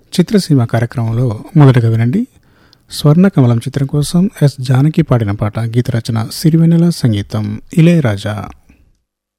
చిత్రసీమ కార్యక్రమంలో మొదటగా వినండి. స్వర్ణకమలం చిత్రం కోసం ఎస్ జానకి పాడిన పాట. గీత రచన సిరివెన్నెల, సంగీతం ఇళయరాజా.